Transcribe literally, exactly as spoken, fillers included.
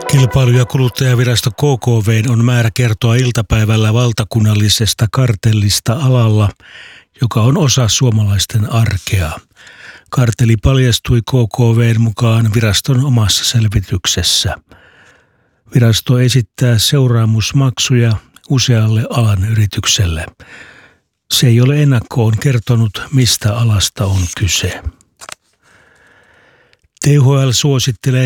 Kilpailu- ja kuluttajavirasto K K V on määrä kertoa iltapäivällä valtakunnallisesta kartellista alalla, joka on osa suomalaisten arkea. Kartelli paljastui K K V:n mukaan viraston omassa selvityksessä. Virasto esittää seuraamusmaksuja usealle alan yritykselle. Se ei ole ennakkoon kertonut, mistä alasta on kyse. T H L suosittelee